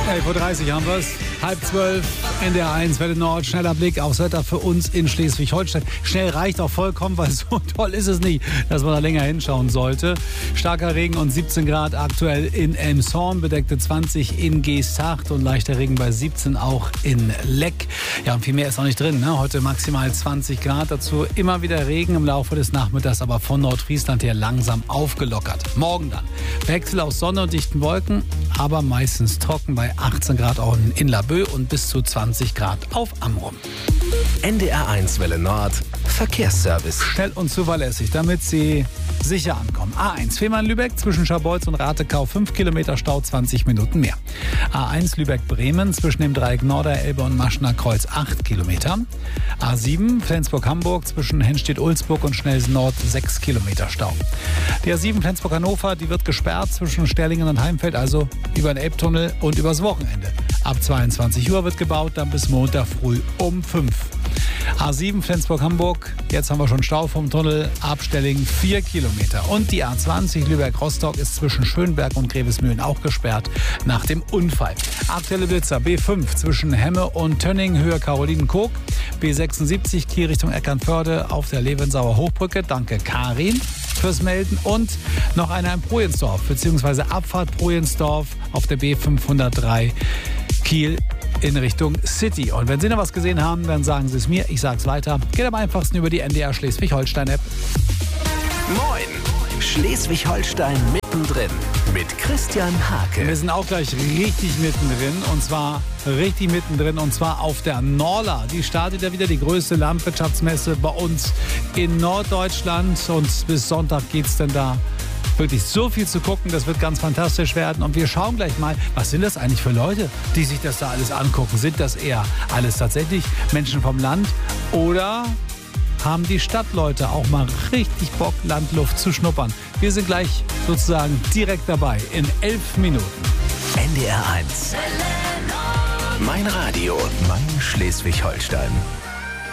11.30 Uhr haben wir es. 11:30, NDR 1, Welle Nord. Schneller Blick aufs Wetter für uns in Schleswig-Holstein. Schnell reicht auch vollkommen, weil so toll ist es nicht, dass man da länger hinschauen sollte. Starker Regen und 17 Grad aktuell in Elmshorn, bedeckte 20 in Geesthacht und leichter Regen bei 17 auch in Leck. Ja, und viel mehr ist auch nicht drin, ne? Heute maximal 20 Grad, dazu immer wieder Regen im Laufe des Nachmittags, aber von Nordfriesland her langsam aufgelockert. Morgen dann Wechsel aus Sonne und dichten Wolken, aber meistens trocken bei 18 Grad auch in Laboe und bis zu 20 Grad auf Amrum. NDR 1 Welle Nord, Verkehrsservice. Schnell und zuverlässig, damit Sie sicher ankommen. A1 Fehmarn-Lübeck zwischen Scharbeutz und Ratekau 5 Kilometer Stau, 20 Minuten mehr. A1 Lübeck-Bremen zwischen dem Dreieck Norderelbe und Maschner Kreuz 8 Kilometer. A7 Flensburg-Hamburg zwischen Henstedt-Ulzburg und Schnelsen-Nord 6 Kilometer Stau. Die A7 Flensburg-Hannover, die wird gesperrt zwischen Sterlingen und Heimfeld, also über den Elbtunnel und übers Wochenende. Ab 22 Uhr wird gebaut, dann bis Montag früh um 5. A7 Flensburg-Hamburg, jetzt haben wir schon Stau vom Tunnel, Abstelling 4 Kilometer. Und die A20 Lübeck-Rostock ist zwischen Schönberg und Grevesmühlen auch gesperrt nach dem Unfall. Aktuelle Blitzer B5 zwischen Hemme und Tönning, Höhe Karolinenkoog. B76 Kiel Richtung Eckernförde auf der Levensauer Hochbrücke. Danke Karin fürs Melden. Und noch einer in Projensdorf, beziehungsweise Abfahrt Projensdorf auf der B503 Kiel in Richtung City. Und wenn Sie noch was gesehen haben, dann sagen Sie es mir. Ich sage es weiter. Geht am einfachsten über die NDR Schleswig-Holstein-App. Moin! Schleswig-Holstein mittendrin mit Christian Hake. Wir sind auch gleich richtig mittendrin. Und zwar richtig mittendrin. Und zwar auf der Norla. Die startet ja wieder, die größte Landwirtschaftsmesse bei uns in Norddeutschland. Und bis Sonntag geht es dann da wirklich so viel zu gucken, das wird ganz fantastisch werden. Und wir schauen gleich mal, was sind das eigentlich für Leute, die sich das da alles angucken? Sind das eher alles tatsächlich Menschen vom Land oder haben die Stadtleute auch mal richtig Bock, Landluft zu schnuppern? Wir sind gleich sozusagen direkt dabei in 11 Minuten. NDR 1. Mein Radio, mein Schleswig-Holstein.